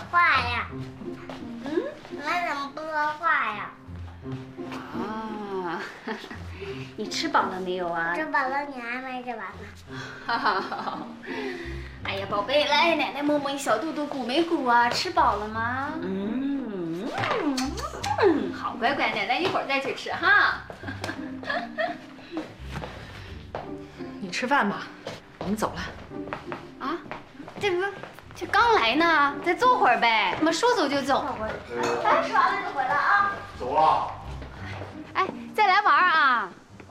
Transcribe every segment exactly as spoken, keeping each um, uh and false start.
话呀？嗯，你们怎么不说话呀？ 啊，你吃饱了没有啊？ 吃饱了，你还没吃饱呢。 哈哈，哎呀，宝贝，来，奶奶摸摸你小肚肚，鼓没鼓啊？吃饱了吗？嗯嗯，好乖乖，奶奶一会儿再去吃哈。 你吃饭吧，我们走了。 啊，这不，这刚来呢，再坐会儿呗。怎么说走就走？ 咱吃完了就回来啊。 走了。 哎，再来玩啊！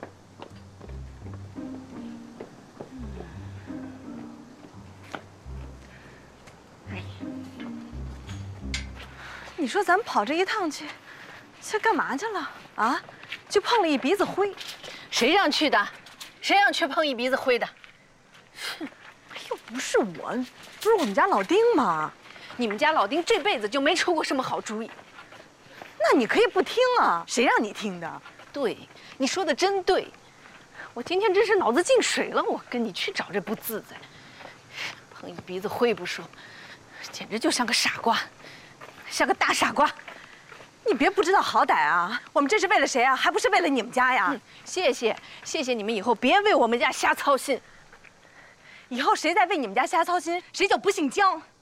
你说咱们跑这一趟去，去干嘛去了啊？就碰了一鼻子灰。 谁让去的？谁让去碰一鼻子灰的？ 哼，又不是我，不是我们家老丁吗？ 你们家老丁这辈子就没出过什么好主意。 那你可以不听啊，谁让你听的？ 对，你说的真对。我今天真是脑子进水了，我跟你去找这不自在，碰一鼻子灰不说，简直就像个傻瓜，像个大傻瓜。 你别不知道好歹啊！我们这是为了谁啊？还不是为了你们家呀！ 嗯、谢谢谢谢你们，以后别为我们家瞎操心。 以后谁再为你们家瞎操心，谁就不姓姜。